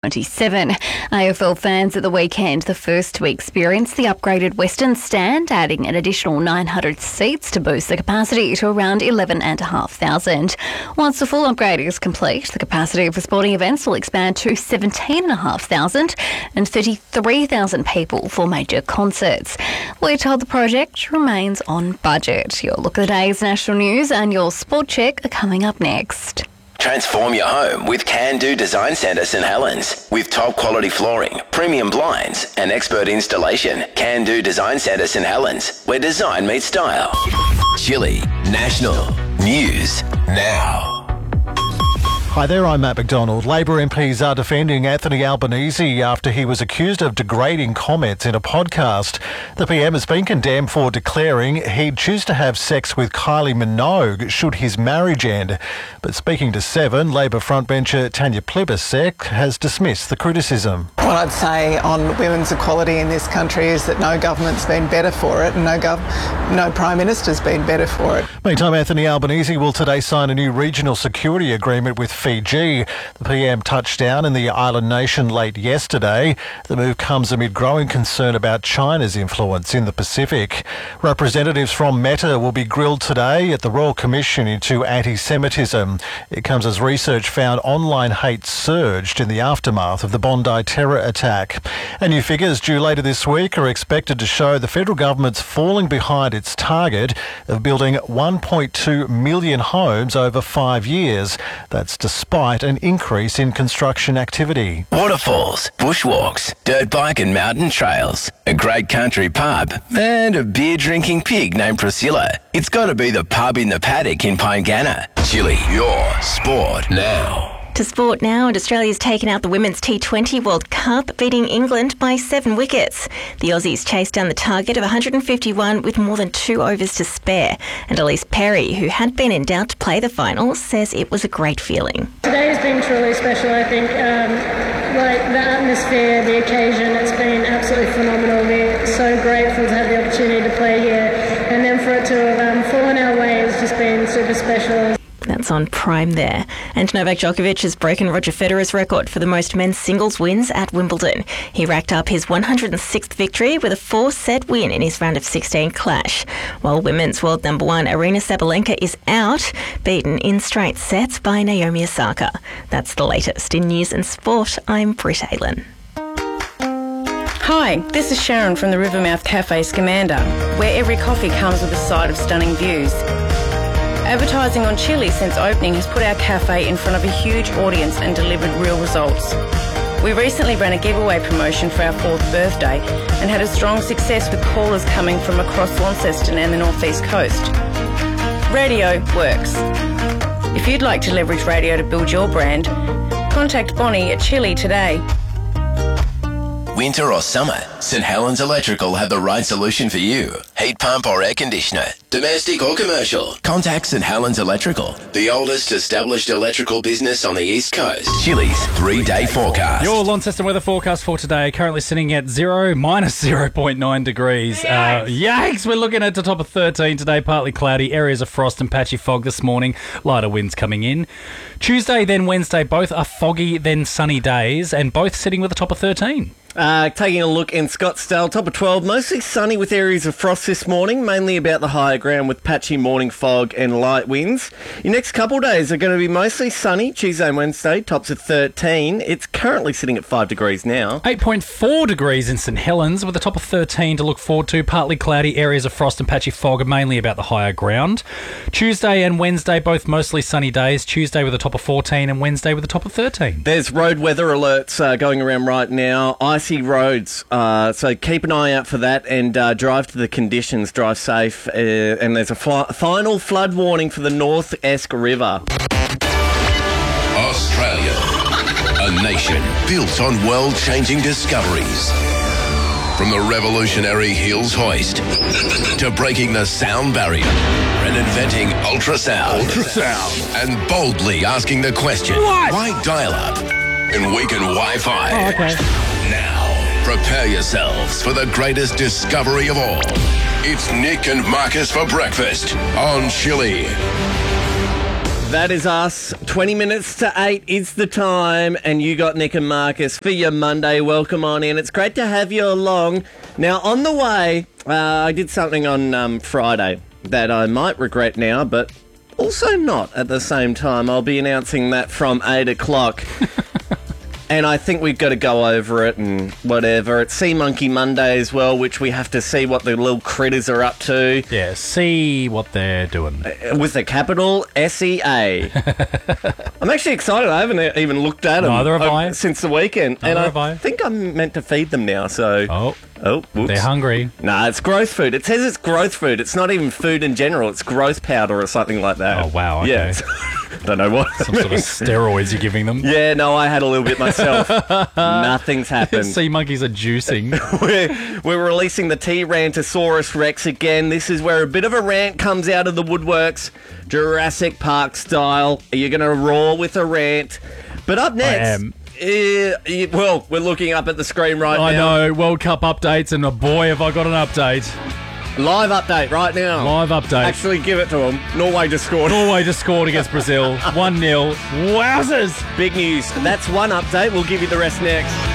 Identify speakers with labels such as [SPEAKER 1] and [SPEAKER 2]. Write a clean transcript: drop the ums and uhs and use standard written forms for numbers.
[SPEAKER 1] 27. AFL fans at the weekend, the first to experience the upgraded Western Stand, adding an additional 900 seats to boost the capacity to around 11,500. Once the full upgrade is complete, the capacity for sporting events will expand to 17,500 and 33,000 people for major concerts. We're told the project remains on budget. Your look at the day's national news and your sport check are coming up next.
[SPEAKER 2] Transform your home with Can Do Design Centre St Helens. With top quality flooring, premium blinds and expert installation. Can Do Design Centre St Helens, where design meets style. Chili National News Now.
[SPEAKER 3] Hi there, I'm Matt McDonald. Labor MPs are defending Anthony Albanese after he was accused of degrading comments in a podcast. The PM has been condemned for declaring he'd choose to have sex with Kylie Minogue should his marriage end. But speaking to Seven, Labor frontbencher Tanya Plibersek has dismissed the criticism.
[SPEAKER 4] What I'd say on women's equality in this country is that no government's been better for it and no Prime Minister's been better for it.
[SPEAKER 3] Meantime, Anthony Albanese will today sign a new regional security agreement with Fiji. The PM touched down in the island nation late yesterday. The move comes amid growing concern about China's influence in the Pacific. Representatives from Meta will be grilled today at the Royal Commission into anti-Semitism. It comes as research found online hate surged in the aftermath of the Bondi terror attack. And new figures due later this week are expected to show the federal government's falling behind its target of building 1.2 million homes over 5 years. That's despite an increase in construction activity.
[SPEAKER 2] Waterfalls, bushwalks, dirt bike and mountain trails, a great country pub, and a beer-drinking pig named Priscilla. It's got to be the pub in the paddock in Pyngana. Chili, your sport now.
[SPEAKER 5] To sport now, and Australia's taken out the Women's T20 World Cup, beating England by 7 wickets. The Aussies chased down the target of 151 with more than 2 overs to spare. And Elise Perry, who had been in doubt to play the final, says it was a great feeling.
[SPEAKER 6] Today has been truly special, I think. The atmosphere, the occasion, it's been absolutely phenomenal. We're so grateful to have the opportunity to play here. And then for it to have fallen our way has just been super special.
[SPEAKER 5] That's on Prime there. And Novak Djokovic has broken Roger Federer's record for the most men's singles wins at Wimbledon. He racked up his 106th victory with a 4-set win in his round of 16 clash. While women's world number 1 Aryna Sabalenka is out, beaten in straight sets by Naomi Osaka. That's the latest in news and sport. I'm Britt Aylen.
[SPEAKER 7] Hi, this is Sharon from the Rivermouth Cafe Scamander, where every coffee comes with a side of stunning views. Advertising on Chili since opening has put our cafe in front of a huge audience and delivered real results. We recently ran a giveaway promotion for our 4th birthday and had a strong success with callers coming from across Launceston and the North East Coast. Radio works. If you'd like to leverage radio to build your brand, contact Bonnie at Chili today.
[SPEAKER 2] Winter or summer, St Helens Electrical have the right solution for you. Heat pump or air conditioner, domestic or commercial. Contact St Helens Electrical, the oldest established electrical business on the East Coast. Chili's 3-day forecast.
[SPEAKER 8] Your Launceston weather forecast for today, currently sitting at minus 0.9 degrees. Yikes! We're looking at the top of 13 today, partly cloudy, areas of frost and patchy fog this morning, lighter winds coming in. Tuesday, then Wednesday, both are foggy, then sunny days, and both sitting with a top of 13.
[SPEAKER 9] Taking a look in Scottsdale, top of 12, mostly sunny with areas of frost this morning, mainly about the higher ground with patchy morning fog and light winds. Your next couple of days are going to be mostly sunny, Tuesday and Wednesday, tops of 13. It's currently sitting at 5 degrees now.
[SPEAKER 8] 8.4 degrees in St Helens with a top of 13 to look forward to, partly cloudy, areas of frost and patchy fog, mainly about the higher ground. Tuesday and Wednesday, both mostly sunny days, Tuesday with a top of 14 and Wednesday with a top of 13.
[SPEAKER 9] There's road weather alerts going around right now. Icy roads, so keep an eye out for that and drive to the conditions, drive safe, and there's a final flood warning for the North Esk River.
[SPEAKER 2] Australia, a nation built on world-changing discoveries. From the revolutionary Hills hoist to breaking the sound barrier and inventing ultrasound. And boldly asking the question, why dial-up and weaken Wi-Fi? Now, prepare yourselves for the greatest discovery of all. It's Nick and Marcus for breakfast on Chili.
[SPEAKER 9] That is us. 20 minutes to 8 is the time, and you got Nick and Marcus for your Monday. Welcome on in. It's great to have you along. Now, on the way, I did something on Friday that I might regret now, but also not at the same time. I'll be announcing that from 8 o'clock. And I think we've got to go over it and whatever. It's Sea Monkey Monday as well, which we have to see what the little critters are up to.
[SPEAKER 8] Yeah, see what they're doing.
[SPEAKER 9] With the capital S-E-A. I'm actually excited. I haven't even looked at them
[SPEAKER 8] Neither have I.
[SPEAKER 9] since the weekend.
[SPEAKER 8] Neither
[SPEAKER 9] and
[SPEAKER 8] have I.
[SPEAKER 9] think I'm meant to feed them now, so... Oh, whoops.
[SPEAKER 8] They're hungry.
[SPEAKER 9] Nah, it's growth food. It says it's growth food. It's not even food in general. It's growth powder or something like that.
[SPEAKER 8] Oh, wow, okay.
[SPEAKER 9] Yeah. Don't know what.
[SPEAKER 8] Some sort of steroids you're giving them.
[SPEAKER 9] Yeah, no, I had a little bit myself. Nothing's happened.
[SPEAKER 8] Sea monkeys are juicing.
[SPEAKER 9] We're releasing the Tyrannosaurus Rex again. This is where a bit of a rant comes out of the woodworks, Jurassic Park style. Are you going to roar with a rant? But up next...
[SPEAKER 8] I am.
[SPEAKER 9] Well, we're looking up at the screen right now.
[SPEAKER 8] I know, World Cup updates, and boy, have I got an update.
[SPEAKER 9] Live update right now.
[SPEAKER 8] Live update.
[SPEAKER 9] Actually, give it to them. Norway just scored.
[SPEAKER 8] Norway just scored against Brazil. 1-0. Wowzers!
[SPEAKER 9] Big news. That's one update. We'll give you the rest next.